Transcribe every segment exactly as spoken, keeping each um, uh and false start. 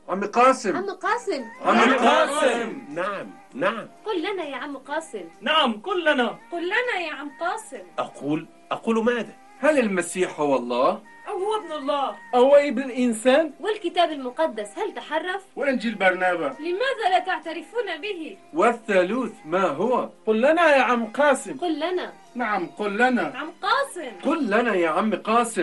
عم قاسم. عم قاسم. عم قاسم. نعم نعم. قل لنا يا عم قاسم. نعم قل لنا. قل لنا يا عم قاسم. أقول أقول ماذا؟ هل المسيح هو الله؟ أو هو ابن الله؟ أو ابن الإنسان؟ والكتاب المقدس هل تحرف؟ وإنجيل برنابا لماذا لا تعترفون به؟ والثالوث ما هو؟ قل لنا يا عم قاسم. قل لنا. نعم قل لنا. عم قاسم. قل لنا يا عم قاسم.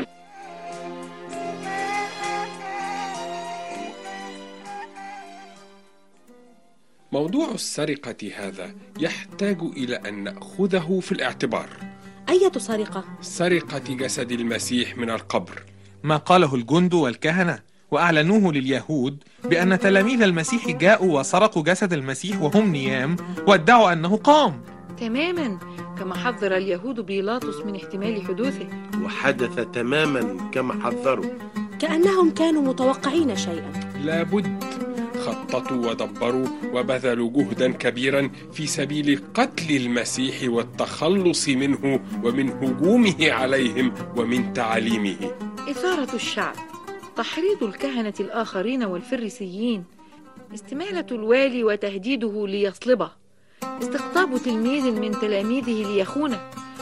موضوع السرقة هذا يحتاج إلى أن نأخذه في الاعتبار. أية سرقة؟ سرقة جسد المسيح من القبر. ما قاله الجند والكهنة وأعلنوه لليهود بأن تلاميذ المسيح جاءوا وسرقوا جسد المسيح وهم نيام وادعوا أنه قام. تماما كما حذر اليهود بيلاطس من احتمال حدوثه، وحدث تماما كما حذروا. كأنهم كانوا متوقعين شيئا. لابد خططوا ودبروا وبذلوا جهدا كبيرا في سبيل قتل المسيح والتخلص منه ومن هجومه عليهم ومن تعاليمه. إثارة الشعب، تحريض الكهنة الآخرين والفريسيين، استمالة الوالي وتهديده ليصلبه، استقطاب تلميذ من تلاميذه ليخونه،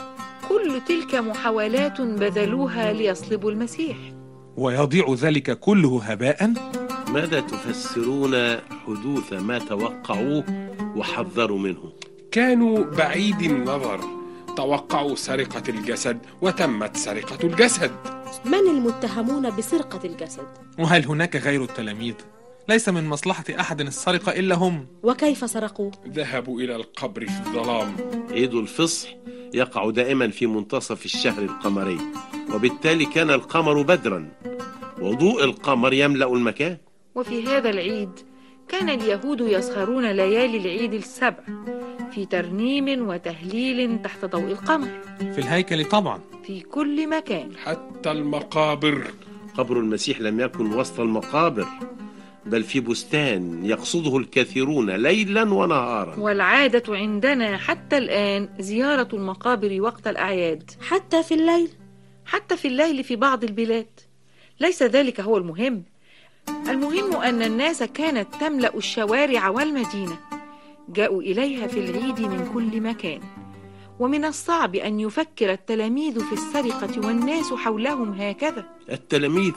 كل تلك محاولات بذلوها ليصلبوا المسيح. ويضيع ذلك كله هباء؟ ماذا تفسرون حدوث ما توقعوه وحذروا منه؟ كانوا بعيد النظر، توقعوا سرقة الجسد وتمت سرقة الجسد. من المتهمون بسرقة الجسد؟ وهل هناك غير التلاميذ؟ ليس من مصلحة أحد السرقة إلا هم. وكيف سرقوا؟ ذهبوا إلى القبر في الظلام. عيد الفصح يقع دائما في منتصف الشهر القمري، وبالتالي كان القمر بدرا وضوء القمر يملأ المكان. وفي هذا العيد كان اليهود يسهرون ليالي العيد السبع في ترنيم وتهليل تحت ضوء القمر. في الهيكل طبعا. في كل مكان، حتى المقابر. قبر المسيح لم يكن وسط المقابر، بل في بستان يقصده الكثيرون ليلا ونهارا. والعادة عندنا حتى الآن زيارة المقابر وقت الأعياد. حتى في الليل؟ حتى في الليل في بعض البلاد. ليس ذلك هو المهم. المهم أن الناس كانت تملأ الشوارع والمدينة، جاءوا إليها في العيد من كل مكان. ومن الصعب أن يفكر التلاميذ في السرقة والناس حولهم هكذا. التلاميذ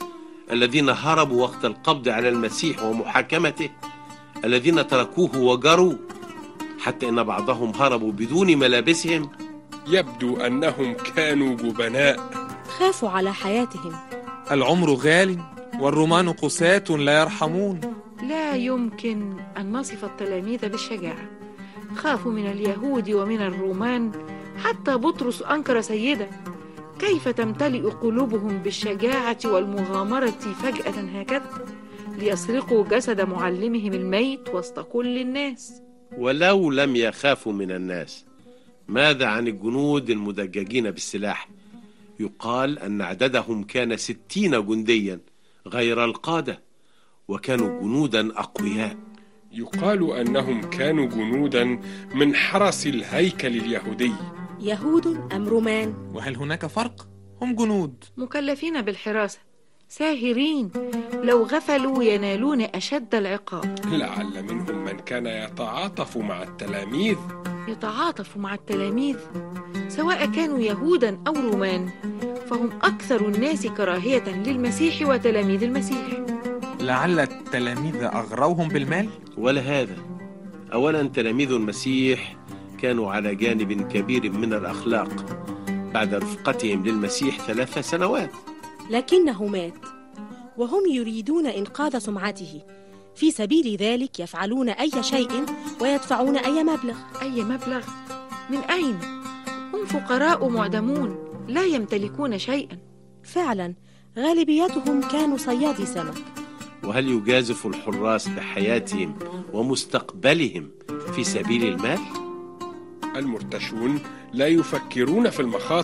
الذين هربوا وقت القبض على المسيح ومحاكمته، الذين تركوه وجروا، حتى إن بعضهم هربوا بدون ملابسهم. يبدو أنهم كانوا جبناء، خافوا على حياتهم. العمر غال والرومان قساة لا يرحمون. لا يمكن أن نصف التلاميذ بالشجاعة. خافوا من اليهود ومن الرومان، حتى بطرس أنكر سيده. كيف تمتلئ قلوبهم بالشجاعة والمغامرة فجأة هكذا ليسرقوا جسد معلمهم الميت وسط كل الناس؟ ولو لم يخافوا من الناس، ماذا عن الجنود المدججين بالسلاح؟ يقال أن عددهم كان ستين جنديا غير القادة، وكانوا جنودا أقوياء. يقال أنهم كانوا جنودا من حرس الهيكل اليهودي. يهود أم رومان؟ وهل هناك فرق؟ هم جنود مكلفين بالحراسة، ساهرين، لو غفلوا ينالون أشد العقاب. لعل منهم من كان يتعاطف مع التلاميذ. يتعاطف مع التلاميذ سواء كانوا يهودا أو رومان، فهم أكثر الناس كراهية للمسيح وتلاميذ المسيح. لعل التلاميذ أغروهم بالمال؟ ولا هذا. أولا تلاميذ المسيح كانوا على جانب كبير من الأخلاق بعد رفقتهم للمسيح ثلاث سنوات. لكنه مات وهم يريدون إنقاذ سمعته، في سبيل ذلك يفعلون أي شيء ويدفعون أي مبلغ. أي مبلغ؟ من أين؟ هم فقراء معدمون لا يمتلكون شيئا. فعلا غالبيتهم كانوا صيادي سمك. وهل يجازف الحراس بحياتهم ومستقبلهم في سبيل المال؟ المرتشون لا يفكرون في المخاطر.